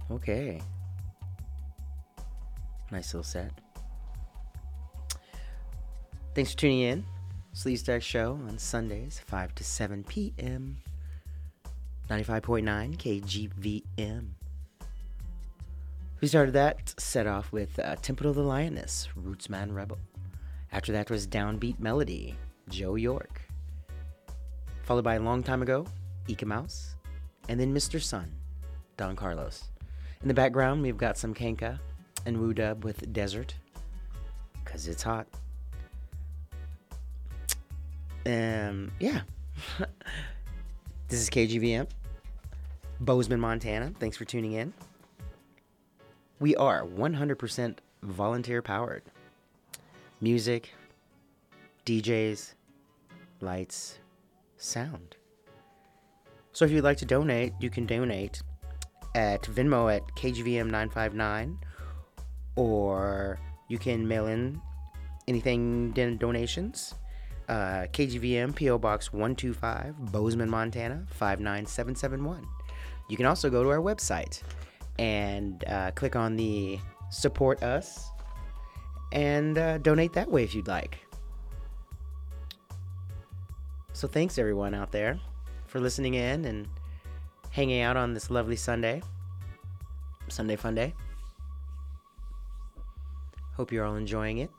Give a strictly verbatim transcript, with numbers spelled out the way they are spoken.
Okay. Nice little set. Thanks for tuning in. Sleaze Stack Show on Sundays, five to seven p.m. ninety-five point nine K G V M. We started that set off with uh, Temple of the Lioness, Rootsman Rebel. After that was Downbeat Melody, Joe York. Followed by a long time ago, Ika Mouse. And then Mister Sun, Don Carlos. In the background, we've got some Kanka and Woo Dub with Desert, because it's hot. Um, yeah. This is K G V M, Bozeman, Montana. Thanks for tuning in. We are one hundred percent volunteer powered. Music, D Js, lights, sound. So if you'd like to donate, you can donate at Venmo at K G V M nine five nine, or you can mail in anything in donations. Uh, K G V M, P O Box one two five, Bozeman, Montana, five nine seven seven one. You can also go to our website and uh, click on the Support Us and uh, donate that way if you'd like. So thanks everyone out there for listening in and hanging out on this lovely Sunday. Sunday Fun Day. Hope you're all enjoying it.